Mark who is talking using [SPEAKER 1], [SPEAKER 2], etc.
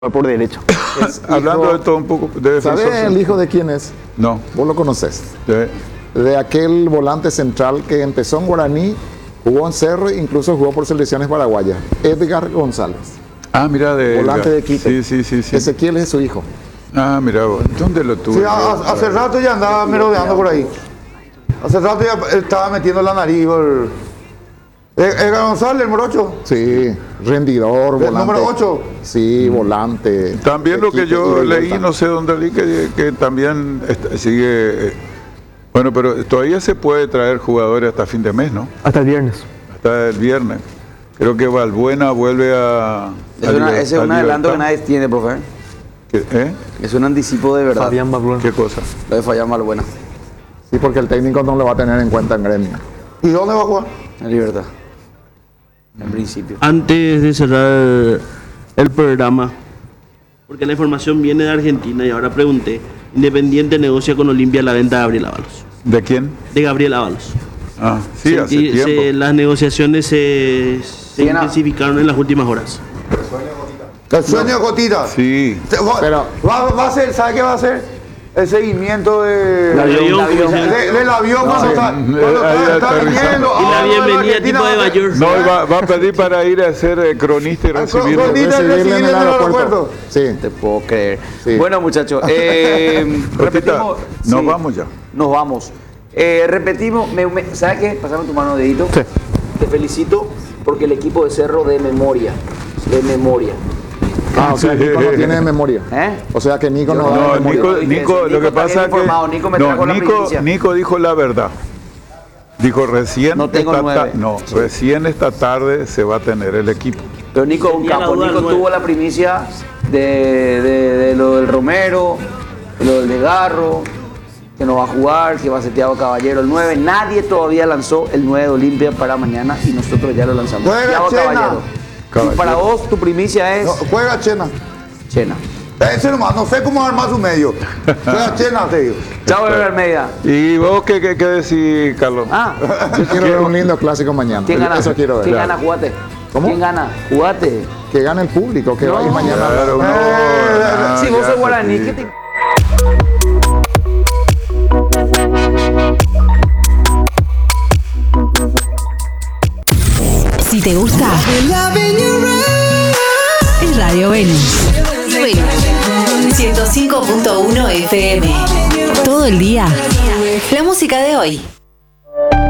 [SPEAKER 1] por derecho.
[SPEAKER 2] Hablando de todo un poco de defensor.
[SPEAKER 3] ¿Sabes el hijo de quién es?
[SPEAKER 2] No.
[SPEAKER 3] Vos lo conocés.
[SPEAKER 2] De-
[SPEAKER 3] De aquel volante central que empezó en Guaraní, jugó en Cerro e incluso jugó por selecciones paraguayas. Edgar González,
[SPEAKER 2] Ah, mira, de
[SPEAKER 3] volante de Quito.
[SPEAKER 2] Sí.
[SPEAKER 3] Ezequiel es su hijo.
[SPEAKER 2] Ah, mira, vos. ¿Dónde lo tuve?
[SPEAKER 4] Sí, hace rato ya andaba merodeando por ahí. Hace rato ya estaba metiendo la nariz por... Edgar González, el morocho.
[SPEAKER 3] Sí, rendidor,
[SPEAKER 4] ¿El
[SPEAKER 3] volante.
[SPEAKER 4] número 8?
[SPEAKER 3] Sí, volante.
[SPEAKER 2] También lo que
[SPEAKER 3] Quito,
[SPEAKER 2] yo
[SPEAKER 3] ida y
[SPEAKER 2] leí,
[SPEAKER 3] vuelta.
[SPEAKER 2] no sé dónde leí, que también sigue... bueno, pero todavía se puede traer jugadores hasta fin de mes, ¿no?
[SPEAKER 1] Hasta el viernes.
[SPEAKER 2] Hasta el viernes. Creo que Valbuena vuelve a...
[SPEAKER 5] Ese es un adelanto que nadie tiene, profe.
[SPEAKER 2] ¿Eh?
[SPEAKER 5] Es un anticipo de verdad.
[SPEAKER 1] Fabián Balbuena.
[SPEAKER 2] ¿Qué cosa?
[SPEAKER 5] Lo de Fabián Balbuena,
[SPEAKER 3] Sí, porque el técnico no lo va a tener en cuenta en gremio.
[SPEAKER 4] ¿Y dónde va a jugar?
[SPEAKER 5] en Libertad. En principio.
[SPEAKER 6] Antes de cerrar el programa, porque la información viene de Argentina y ahora pregunté, Independiente negocia con Olimpia la venta de Gabriel Ábalos.
[SPEAKER 2] ¿De quién?
[SPEAKER 6] De Gabriel Ábalos.
[SPEAKER 2] Ah, sí, hace tiempo.
[SPEAKER 6] Las negociaciones se
[SPEAKER 5] Bien,
[SPEAKER 6] intensificaron en las últimas horas.
[SPEAKER 4] El sueño de Cotita.
[SPEAKER 2] Sí.
[SPEAKER 3] Pero-
[SPEAKER 4] Va a ser, ¿sabe qué va a ser? El seguimiento de...
[SPEAKER 6] El avión,
[SPEAKER 4] del avión cuando está viniendo.
[SPEAKER 6] Y la
[SPEAKER 4] ahora
[SPEAKER 6] bienvenida
[SPEAKER 4] Argentina
[SPEAKER 6] tipo de
[SPEAKER 4] va a ser-
[SPEAKER 6] Bayor.
[SPEAKER 2] No, va a pedir para ir a ser cronista y recibirlo.
[SPEAKER 4] cronista.
[SPEAKER 3] Recibirle en el aeropuerto. Sí.
[SPEAKER 5] Te puedo creer.
[SPEAKER 3] Sí.
[SPEAKER 5] Bueno, muchachos, repetimos.
[SPEAKER 2] Nos
[SPEAKER 5] sí,
[SPEAKER 2] vamos ya.
[SPEAKER 5] Nos vamos. Repetimos. ¿Sabes qué? Pasame tu mano, dedito.
[SPEAKER 1] Sí.
[SPEAKER 5] Te felicito porque el equipo de Cerro de memoria. De memoria.
[SPEAKER 3] Ah, o sea, Nico no tiene de memoria.
[SPEAKER 5] ¿Eh?
[SPEAKER 3] O sea que Nico no da
[SPEAKER 2] No,
[SPEAKER 3] de memoria.
[SPEAKER 5] Nico-
[SPEAKER 2] Nico, lo que
[SPEAKER 5] está bien
[SPEAKER 2] pasa es
[SPEAKER 5] informado,
[SPEAKER 2] que
[SPEAKER 5] Nico me trajo la primicia.
[SPEAKER 2] Nico dijo la verdad. Dijo recién
[SPEAKER 5] No tengo nueve.
[SPEAKER 2] recién esta tarde se va a tener el equipo.
[SPEAKER 5] Pero Nico es un
[SPEAKER 6] Tenía la
[SPEAKER 5] capo.
[SPEAKER 6] duda
[SPEAKER 5] Nico
[SPEAKER 6] del nueve.
[SPEAKER 5] tuvo la primicia de lo del Romero, de lo del Desgarro, que no va a jugar, que va a ser Thiago Caballero el 9. Nadie todavía lanzó el 9 de Olimpia para mañana y nosotros ya lo lanzamos.
[SPEAKER 4] Juega
[SPEAKER 5] Thiago
[SPEAKER 4] Chena.
[SPEAKER 5] Caballero. Y para vos, tu primicia es
[SPEAKER 4] No, juega Chena.
[SPEAKER 5] Chena.
[SPEAKER 4] Ese nomás, no sé cómo armar su medio. Juega Chena, te digo.
[SPEAKER 5] Chao, Bebé Almeida.
[SPEAKER 2] ¿Y vos qué decís, Carlos?
[SPEAKER 5] Ah,
[SPEAKER 3] Yo quiero ver un lindo clásico mañana.
[SPEAKER 5] ¿quién gana?
[SPEAKER 3] Eso quiero ver.
[SPEAKER 5] ¿Quién gana? Jugate.
[SPEAKER 3] ¿Cómo?
[SPEAKER 5] ¿Quién gana? Jugate.
[SPEAKER 3] Que gane el público, que
[SPEAKER 5] No.
[SPEAKER 3] vaya mañana.
[SPEAKER 2] Claro,
[SPEAKER 5] Si vos
[SPEAKER 2] ya
[SPEAKER 5] sos
[SPEAKER 2] te
[SPEAKER 5] guaraní,
[SPEAKER 2] digo.
[SPEAKER 5] ¿qué te...
[SPEAKER 7] Si te gusta, es Radio Venus. 105.1 FM. Todo el día. La música de hoy.